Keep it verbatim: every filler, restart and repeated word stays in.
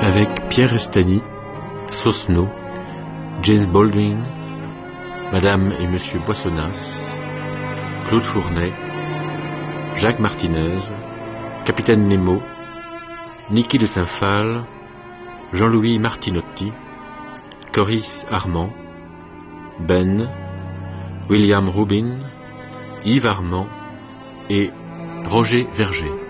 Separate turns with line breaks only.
avec Pierre Restany, Sosno, James Baldwin, Madame et Monsieur Boissonnas, Claude Fournet, Jacques Martinez, Capitaine Nemo, Niki de Saint-Phal, Jean-Louis Martinotti, Coris Armand, Ben, William Rubin, Yves Armand et Roger Verger.